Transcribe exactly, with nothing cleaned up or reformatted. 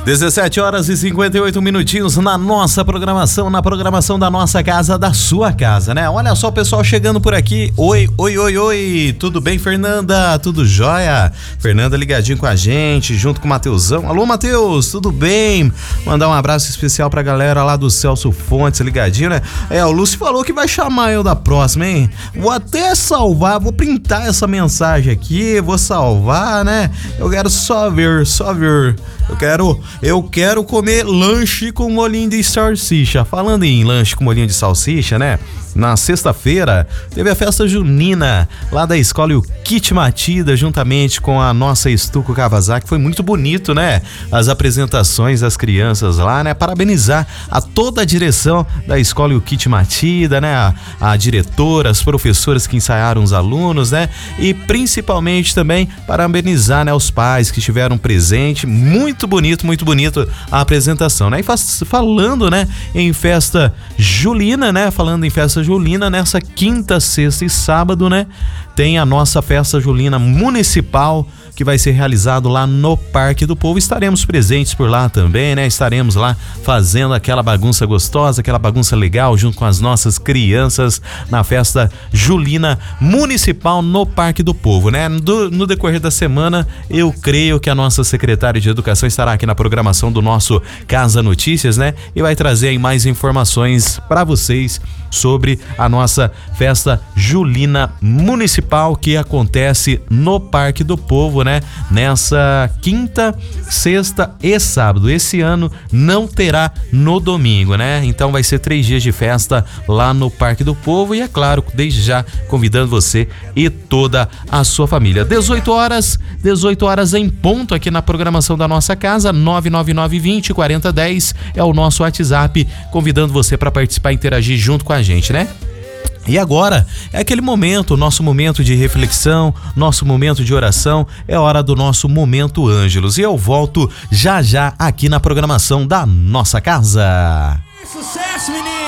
dezessete horas e cinquenta e oito minutinhos na nossa programação, na programação da nossa casa, da sua casa, né? Olha só o pessoal chegando por aqui. Oi, oi, oi, oi. Tudo bem, Fernanda? Tudo jóia? Fernanda ligadinho com a gente, junto com o Mateusão. Alô, Mateus, tudo bem? Mandar um abraço especial pra galera lá do Celso Fontes, ligadinho, né? É, o Lúcio falou que vai chamar eu da próxima, hein? Vou até salvar, vou printar essa mensagem aqui, vou salvar, né? Eu quero só ver, só ver. Eu quero, eu quero comer lanche com molhinho de salsicha. Falando em lanche com molhinho de salsicha, né? Na sexta-feira teve a festa junina lá da escola e o Kit Matida, juntamente com a nossa Estuco Kawasaki. Foi muito bonito, né? As apresentações das crianças lá, né? Parabenizar a toda a direção da escola e o Kit Matida, né? A, a diretora, as professoras que ensaiaram os alunos, né? E principalmente também parabenizar, né, os pais que estiveram presentes. Muito bonito, muito bonito a apresentação, né? E faz, falando, né, em festa julina, né? Falando em festa julina, nessa quinta, sexta e sábado, né, tem a nossa festa julina municipal que vai ser realizado lá no Parque do Povo. Estaremos presentes por lá também, né? Estaremos lá fazendo aquela bagunça gostosa, aquela bagunça legal junto com as nossas crianças na festa julina municipal no Parque do Povo, né? Do, no decorrer da semana, eu creio que a nossa secretária de Educação estará aqui na programação do nosso Casa Notícias, né? E vai trazer aí mais informações para vocês sobre a nossa festa julina municipal que acontece no Parque do Povo, né? Nessa quinta, sexta e sábado. Esse ano não terá no domingo, né? Então vai ser três dias de festa lá no Parque do Povo e, é claro, desde já convidando você e toda a sua família. dezoito horas, dezoito horas em ponto aqui na programação da nossa casa. Nove nove nove, vinte, quarenta, dez é o nosso WhatsApp, convidando você para participar e interagir junto com a gente, né? E agora é aquele momento, nosso momento de reflexão, nosso momento de oração, é hora do nosso Momento Ângelos. E eu volto já já aqui na programação da nossa casa. Sucesso, menino!